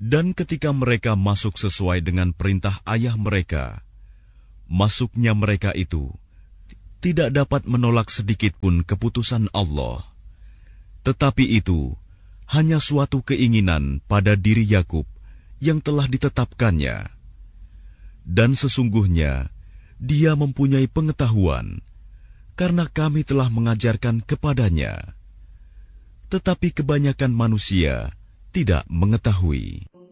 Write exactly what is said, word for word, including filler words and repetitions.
Dan ketika mereka masuk sesuai dengan perintah ayah mereka, masuknya mereka itu tidak dapat menolak sedikitpun keputusan Allah. Tetapi itu hanya suatu keinginan pada diri Yakub yang telah ditetapkannya. Dan sesungguhnya dia mempunyai pengetahuan, karena kami telah mengajarkan kepadanya. Tetapi kebanyakan manusia tidak mengetahui.